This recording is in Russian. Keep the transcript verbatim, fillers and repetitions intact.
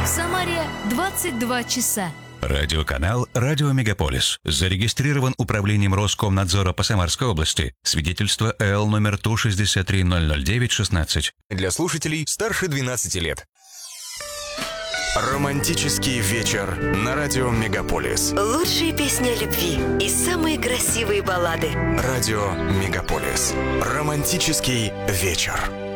В Самаре двадцать два часа. Радиоканал «Радио Мегаполис» зарегистрирован Управлением Роскомнадзора по Самарской области. Свидетельство эл номер Ту шестьдесят три ноль ноль девять шестнадцать. Для слушателей старше двенадцати лет. Романтический вечер на радио Мегаполис. Лучшие песни о любви и самые красивые баллады. Радио Мегаполис. Романтический вечер.